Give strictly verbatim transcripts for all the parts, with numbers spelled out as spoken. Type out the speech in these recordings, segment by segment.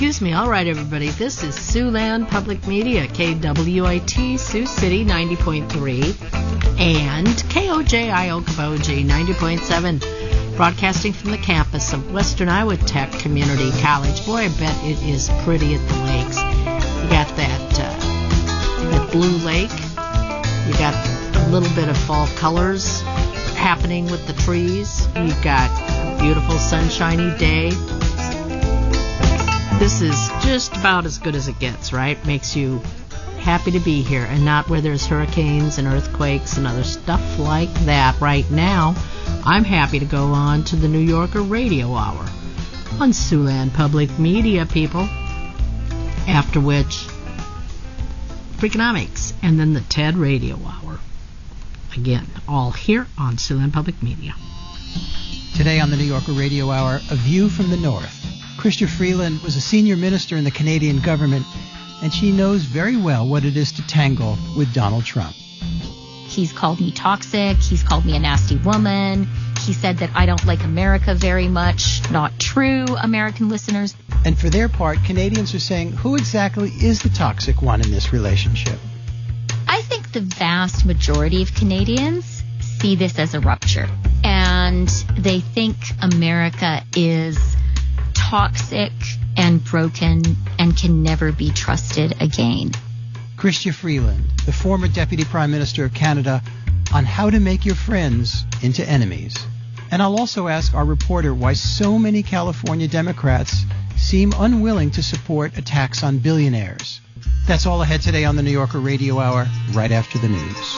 excuse me. All right, everybody. This is Siouxland Public Media, K W I T, Sioux City, ninety point three, and K O J I Okoboji, ninety point seven, broadcasting from the campus of Western Iowa Tech Community College. Boy, I bet it is pretty at the lakes. You got that, uh, you got Blue Lake. You got a little bit of fall colors happening with the trees. You've got a beautiful sunshiny day. This is just about as good as it gets, right? Makes you happy to be here and not where there's hurricanes and earthquakes and other stuff like that. Right now, I'm happy to go on to the New Yorker Radio Hour on Siouxland Public Media, people. After which, Freakonomics, and then the TED Radio Hour. Again, all here on Siouxland Public Media. Today on the New Yorker Radio Hour, A View from the North. Chrystia Freeland was a senior minister in the Canadian government, and she knows very well what it is to tangle with Donald Trump. He's called me toxic. He's called me a nasty woman. He said that I don't like America very much. Not true, American listeners. And for their part, Canadians are saying, who exactly is the toxic one in this relationship? I think the vast majority of Canadians see this as a rupture. And they think America is toxic and broken and can never be trusted again. Chrystia Freeland, the former Deputy Prime Minister of Canada, on how to make your friends into enemies. And I'll also ask our reporter why so many California Democrats seem unwilling to support a tax on billionaires. That's all ahead today on the New Yorker Radio Hour, right after the news.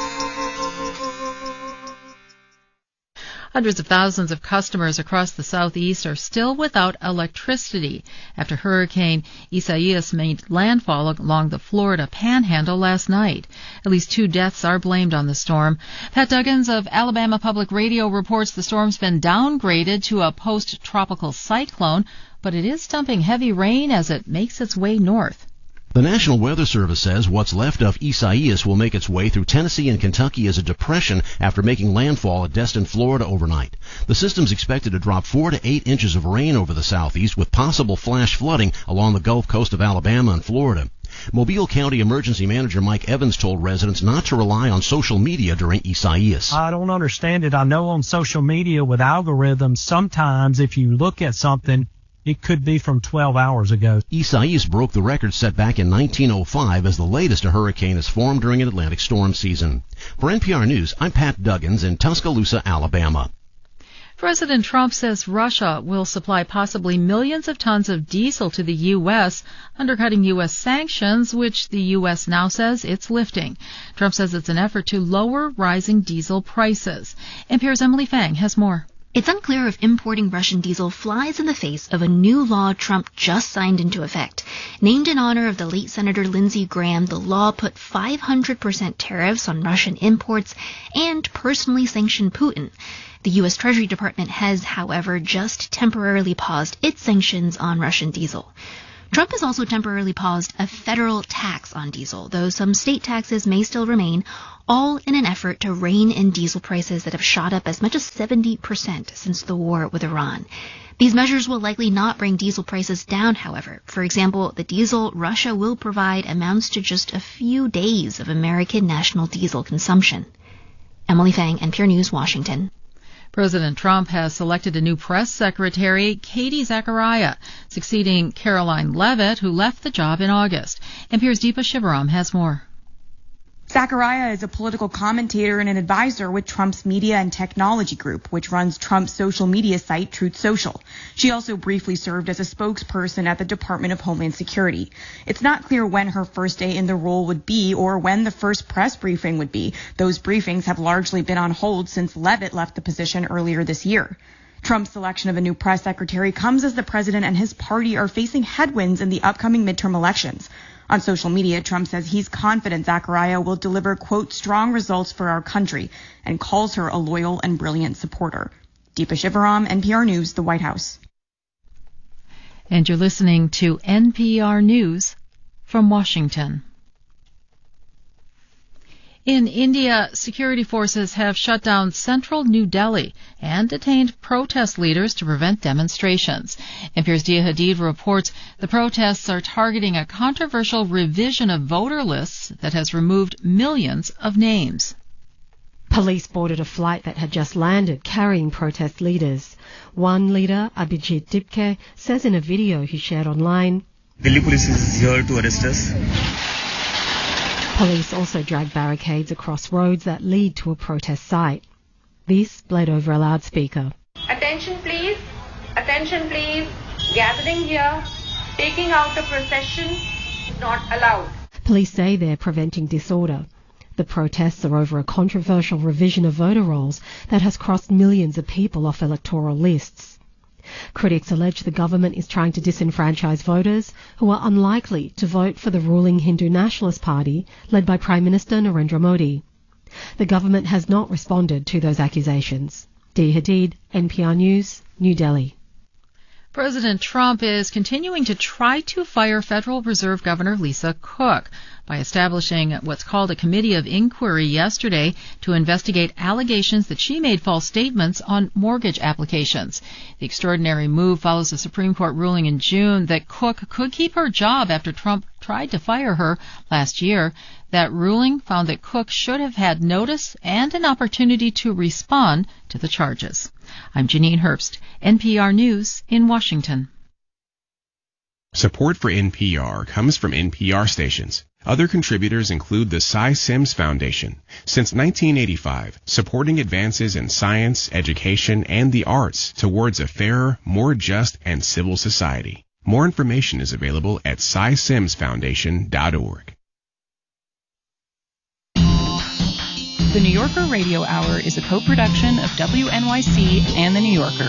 Hundreds of thousands of customers across the southeast are still without electricity after Hurricane Isaias made landfall along the Florida Panhandle last night. At least two deaths are blamed on the storm. Pat Duggins of Alabama Public Radio reports the storm's been downgraded to a post-tropical cyclone, but it is dumping heavy rain as it makes its way north. The National Weather Service says what's left of Isaias will make its way through Tennessee and Kentucky as a depression after making landfall at Destin, Florida overnight. The system's expected to drop four to eight inches of rain over the southeast with possible flash flooding along the Gulf Coast of Alabama and Florida. Mobile County Emergency Manager Mike Evans told residents not to rely on social media during Isaias. I don't understand it. I know on social media with algorithms, sometimes if you look at something, it could be from twelve hours ago. Isaias broke the record set back in nineteen oh five as the latest a hurricane has formed during an Atlantic storm season. For N P R News, I'm Pat Duggins in Tuscaloosa, Alabama. President Trump says Russia will supply possibly millions of tons of diesel to the U S, undercutting U S sanctions, which the U S now says it's lifting. Trump says it's an effort to lower rising diesel prices. N P R's Emily Fang has more. It's unclear if importing Russian diesel flies in the face of a new law Trump just signed into effect. Named in honor of the late Senator Lindsey Graham, the law put five hundred percent tariffs on Russian imports and personally sanctioned Putin. The U S Treasury Department has, however, just temporarily paused its sanctions on Russian diesel. Trump has also temporarily paused a federal tax on diesel, though some state taxes may still remain, all in an effort to rein in diesel prices that have shot up as much as seventy percent since the war with Iran. These measures will likely not bring diesel prices down, however. For example, the diesel Russia will provide amounts to just a few days of American national diesel consumption. Emily Fang, N P R News, Washington. President Trump has selected a new press secretary, Katie Zachariah, succeeding Caroline Leavitt, who left the job in August. N P R's Deepa Shivaram has more. Zachariah is a political commentator and an advisor with Trump's Media and Technology Group, which runs Trump's social media site, Truth Social. She also briefly served as a spokesperson at the Department of Homeland Security. It's not clear when her first day in the role would be or when the first press briefing would be. Those briefings have largely been on hold since Leavitt left the position earlier this year. Trump's selection of a new press secretary comes as the president and his party are facing headwinds in the upcoming midterm elections. On social media, Trump says he's confident Zachariah will deliver, quote, strong results for our country, and calls her a loyal and brilliant supporter. Deepa Shivaram, N P R News, the White House. And you're listening to N P R News from Washington. In India, security forces have shut down central New Delhi and detained protest leaders to prevent demonstrations. N P R's Dia Hadid reports the protests are targeting a controversial revision of voter lists that has removed millions of names. Police boarded a flight that had just landed carrying protest leaders. One leader, Abhijit Dipke, says in a video he shared online, Delhi police is here to arrest us. Police also dragged barricades across roads that lead to a protest site. This played over a loudspeaker. Attention please, attention please, gathering here, taking out a procession is not allowed. Police say they're preventing disorder. The protests are over a controversial revision of voter rolls that has crossed millions of people off electoral lists. Critics allege the government is trying to disenfranchise voters who are unlikely to vote for the ruling Hindu Nationalist Party led by Prime Minister Narendra Modi. The government has not responded to those accusations. Dia Hadid, N P R News, New Delhi. President Trump is continuing to try to fire Federal Reserve Governor Lisa Cook by establishing what's called a committee of inquiry yesterday to investigate allegations that she made false statements on mortgage applications. The extraordinary move follows a Supreme Court ruling in June that Cook could keep her job after Trump tried to fire her last year. That ruling found that Cook should have had notice and an opportunity to respond to the charges. I'm Janine Herbst, N P R News in Washington. Support for N P R comes from N P R stations. Other contributors include the Cy Sims Foundation. Since nineteen eighty-five, supporting advances in science, education, and the arts towards a fairer, more just, and civil society. More information is available at cy sims foundation dot org. The New Yorker Radio Hour is a co-production of W N Y C and The New Yorker.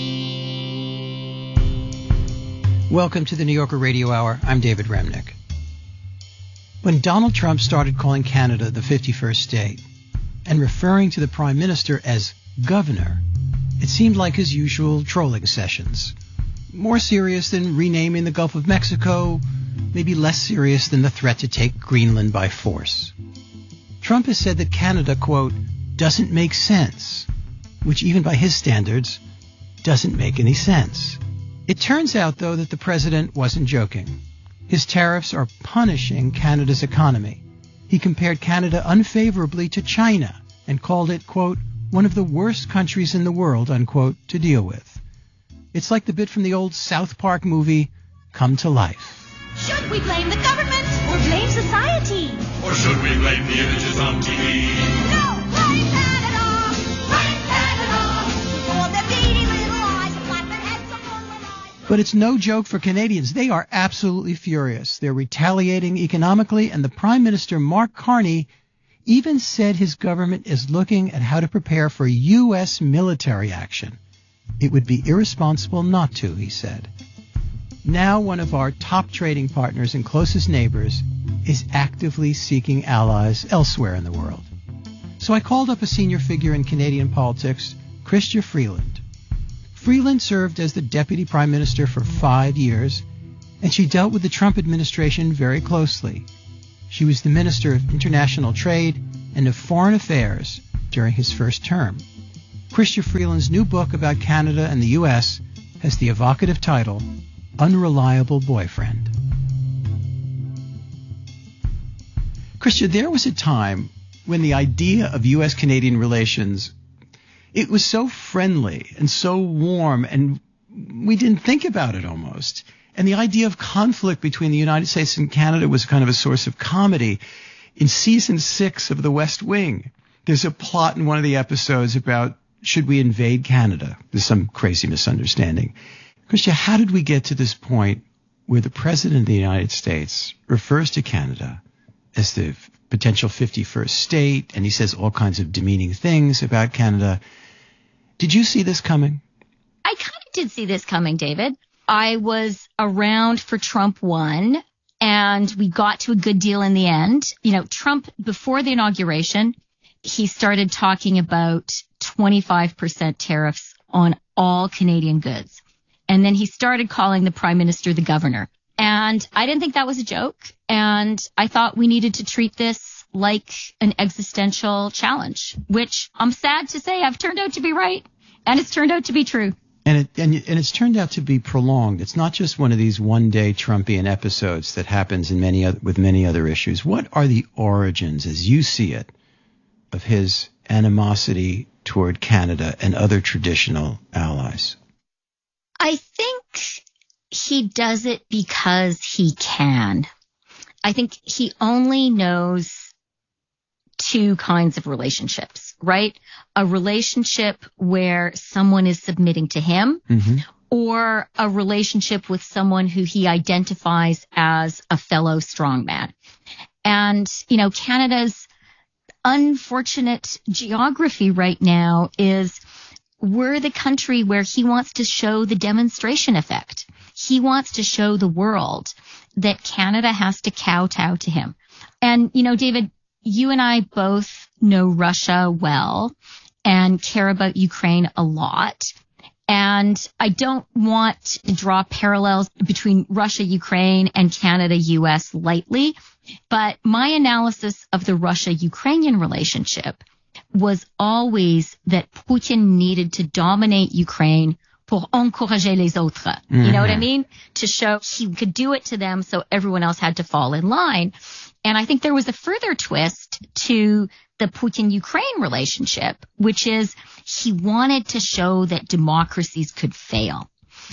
Welcome to the New Yorker Radio Hour. I'm David Remnick. When Donald Trump started calling Canada the fifty-first state and referring to the Prime Minister as governor, it seemed like his usual trolling sessions. More serious than renaming the Gulf of Mexico, maybe less serious than the threat to take Greenland by force. Trump has said that Canada, quote, doesn't make sense, which even by his standards doesn't make any sense. It turns out, though, that the president wasn't joking. His tariffs are punishing Canada's economy. He compared Canada unfavorably to China and called it, quote, one of the worst countries in the world, unquote, to deal with. It's like the bit from the old South Park movie, Come to Life. Should we blame the government or blame society? Or should we blame the images on T V? No! Blame Canada! Blame Canada! For the beady little eyes, the flapping heads upon the line. But it's no joke for Canadians. They are absolutely furious. They're retaliating economically, and the Prime Minister, Mark Carney, even said his government is looking at how to prepare for U S military action. It would be irresponsible not to, he said. Now one of our top trading partners and closest neighbors is actively seeking allies elsewhere in the world. So I called up a senior figure in Canadian politics, Chrystia Freeland. Freeland served as the Deputy Prime Minister for five years, and she dealt with the Trump administration very closely. She was the Minister of International Trade and of Foreign Affairs during his first term. Chrystia Freeland's new book about Canada and the U S has the evocative title, Unreliable Boyfriend. Chrystia, there was a time when the idea of U S Canadian relations, it was so friendly and so warm, and we didn't think about it almost. And the idea of conflict between the United States and Canada was kind of a source of comedy. In season six of The West Wing, there's a plot in one of the episodes about should we invade Canada? There's some crazy misunderstanding. Chrystia, how did we get to this point where the President of the United States refers to Canada as the potential fifty-first state, and he says all kinds of demeaning things about Canada? Did you see this coming? I kind of did see this coming, David. I was around for Trump one, and we got to a good deal in the end. You know, Trump, before the inauguration, he started talking about twenty-five percent tariffs on all Canadian goods. And then he started calling the Prime Minister the governor. And I didn't think that was a joke. And I thought we needed to treat this like an existential challenge, which I'm sad to say I've turned out to be right, and it's turned out to be true. And it and, and it's turned out to be prolonged. It's not just one of these one-day Trumpian episodes that happens in many other, with many other issues. What are the origins, as you see it, of his animosity toward Canada and other traditional allies? I think he does it because he can. I think he only knows two kinds of relationships, right? A relationship where someone is submitting to him, mm-hmm. or a relationship with someone who he identifies as a fellow strongman. And, you know, Canada's unfortunate geography right now is we're the country where he wants to show the demonstration effect. He wants to show the world that Canada has to kowtow to him. And, you know, David, you and I both know Russia well and care about Ukraine a lot. And I don't want to draw parallels between Russia, Ukraine, and Canada, U S lightly. But my analysis of the Russia-Ukrainian relationship was always that Putin needed to dominate Ukraine pour encourager les autres. Mm-hmm. You know what I mean? To show he could do it to them so everyone else had to fall in line. And I think there was a further twist to the Putin-Ukraine relationship, which is he wanted to show that democracies could fail.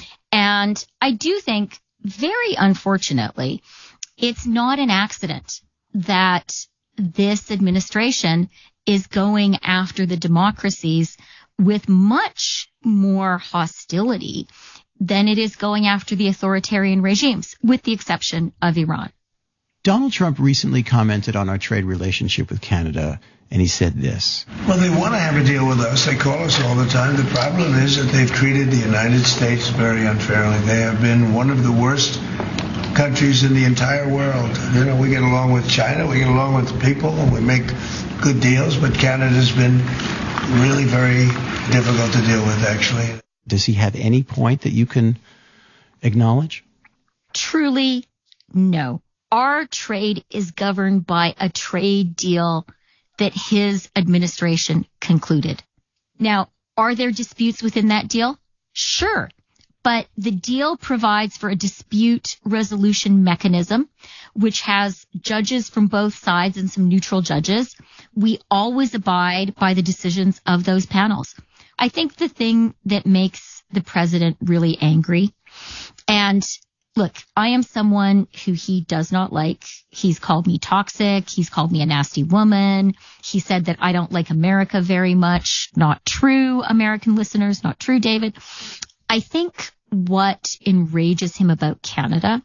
And I do think, very unfortunately, it's not an accident that this administration is going after the democracies with much more hostility than it is going after the authoritarian regimes, with the exception of Iran. Donald Trump recently commented on our trade relationship with Canada, and he said this. Well, they want to have a deal with us. They call us all the time. The problem is that they've treated the United States very unfairly. They have been one of the worst countries in the entire world. You know, we get along with China, we get along with people, and we make good deals, but Canada's been really very difficult to deal with, actually. Does he have any point that you can acknowledge? Truly, no. Our trade is governed by a trade deal that his administration concluded. Now, are there disputes within that deal? Sure. But the deal provides for a dispute resolution mechanism, which has judges from both sides and some neutral judges. We always abide by the decisions of those panels. I think the thing that makes the president really angry, and look, I am someone who he does not like. He's called me toxic. He's called me a nasty woman. He said that I don't like America very much. Not true, American listeners. Not true, David. I think what enrages him about Canada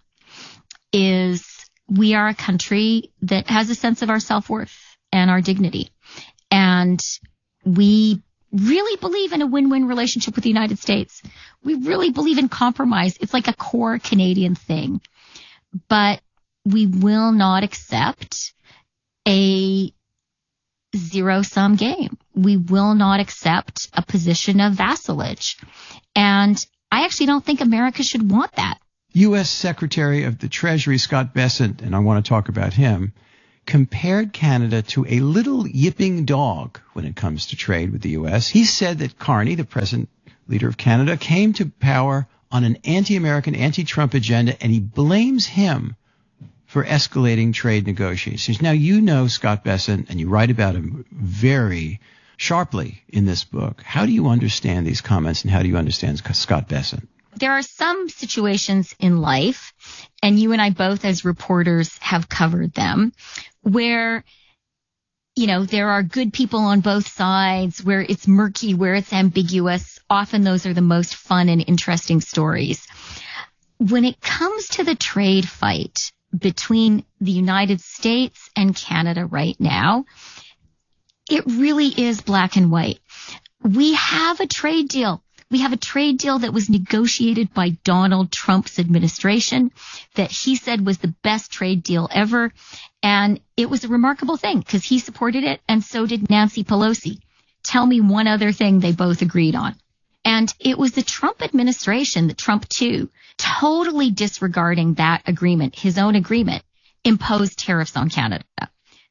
is we are a country that has a sense of our self-worth and our dignity. And we really believe in a win-win relationship with the United States. We really believe in compromise. It's like a core Canadian thing. But we will not accept a zero-sum game. We will not accept a position of vassalage. And I actually don't think America should want that. U S Secretary of the Treasury Scott Bessent, and I want to talk about him, compared Canada to a little yipping dog when it comes to trade with the U S. He said that Carney, the present leader of Canada, came to power on an anti-American, anti-Trump agenda, and he blames him for escalating trade negotiations. Now, you know Scott Bessent, and you write about him very sharply in this book. How do you understand these comments, and how do you understand Scott Bessent? There are some situations in life, and you and I both as reporters have covered them, where, you know, there are good people on both sides, where it's murky, where it's ambiguous. Often those are the most fun and interesting stories. When it comes to the trade fight between the United States and Canada right now, it really is black and white. We have a trade deal. We have a trade deal that was negotiated by Donald Trump's administration that he said was the best trade deal ever. And it was a remarkable thing because he supported it, and so did Nancy Pelosi. Tell me one other thing they both agreed on. And it was the Trump administration, the Trump two, totally disregarding that agreement, his own agreement, imposed tariffs on Canada.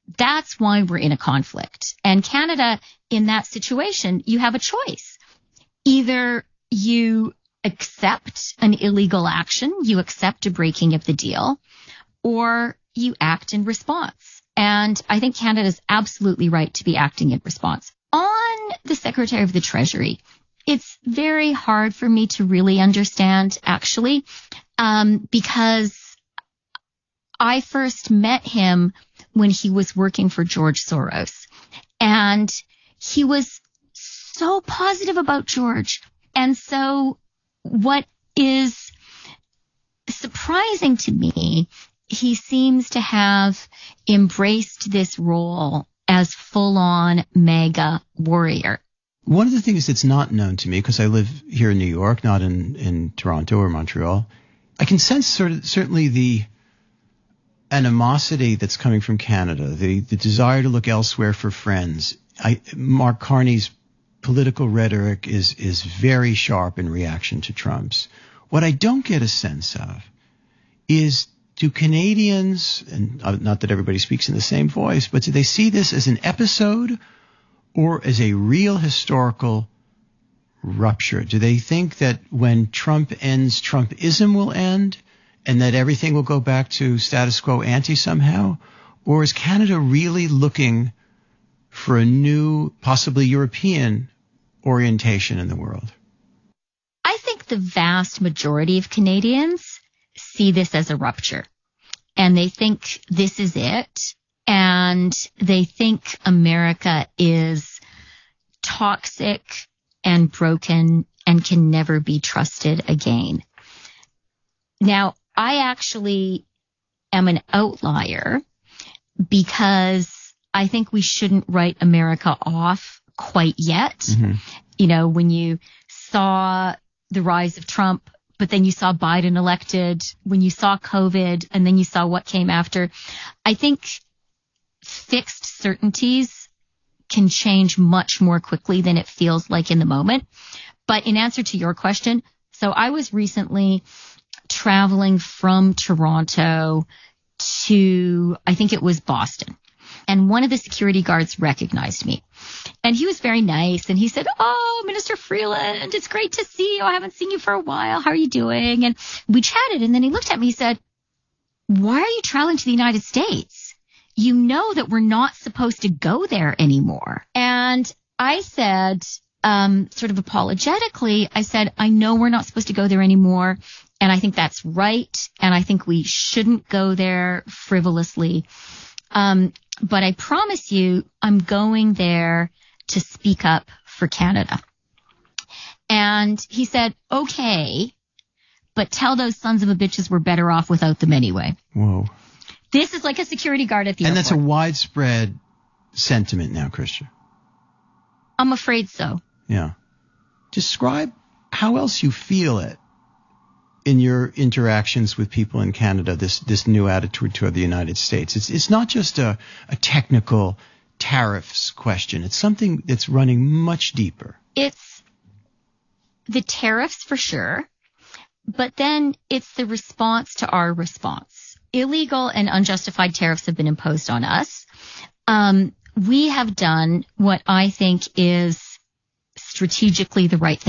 That's why we're in a conflict. And Canada, in that situation, you have a choice. Either you accept an illegal action, you accept a breaking of the deal, or you act in response. And I think Canada is absolutely right to be acting in response. On the Secretary of the Treasury, it's very hard for me to really understand, actually, um, because I first met him when he was working for George Soros. And he was so positive about George. And so what is surprising to me, he seems to have embraced this role as full-on MAGA warrior. One of the things that's not known to me, because I live here in New York, not in, in Toronto or Montreal, I can sense sort of, certainly the animosity that's coming from Canada, the, the desire to look elsewhere for friends. I, Mark Carney's political rhetoric is, is very sharp in reaction to Trump's. What I don't get a sense of is, do Canadians, and not that everybody speaks in the same voice, but do they see this as an episode or as a real historical rupture? Do they think that when Trump ends, Trumpism will end and that everything will go back to status quo ante somehow? Or is Canada really looking for a new, possibly European orientation in the world? I think the vast majority of Canadians see this as a rupture, and they think this is it, and they think America is toxic and broken and can never be trusted again. Now, I actually am an outlier because I think we shouldn't write America off quite yet. Mm-hmm. You know, when you saw the rise of Trump, but then you saw Biden elected, when you saw COVID, and then you saw what came after, I think fixed certainties can change much more quickly than it feels like in the moment. But in answer to your question, so I was recently traveling from Toronto to, I think it was Boston. And one of the security guards recognized me. And he was very nice. And he said, "Oh, Minister Freeland, it's great to see you. I haven't seen you for a while. How are you doing?" And we chatted. And then he looked at me. He said, "Why are you traveling to the United States? You know that we're not supposed to go there anymore." And I said, um, sort of apologetically, I said, "I know we're not supposed to go there anymore. And I think that's right. And I think we shouldn't go there frivolously. Um, but I promise you, I'm going there to speak up for Canada." And he said, "Okay, but tell those sons of a bitches we're better off without them anyway." Whoa. This is like a security guard at the and airport. And that's a widespread sentiment now, Christian. I'm afraid so. Yeah. Describe how else you feel it in your interactions with people in Canada, this this new attitude toward the United States. It's it's not just a, a technical tariffs question. It's something that's running much deeper. It's the tariffs for sure, but then it's the response to our response. Illegal and unjustified tariffs have been imposed on us. Um, we have done what I think is strategically the right thing.